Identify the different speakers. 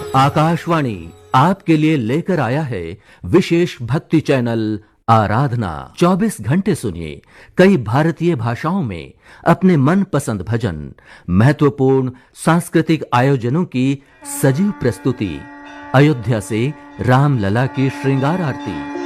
Speaker 1: आकाशवाणी आपके लिए लेकर आया है विशेष भक्ति चैनल आराधना। 24 घंटे सुनिए कई भारतीय भाषाओं में अपने मनपसंद भजन, महत्वपूर्ण सांस्कृतिक आयोजनों की सजीव प्रस्तुति, अयोध्या से रामलला की श्रृंगार आरती।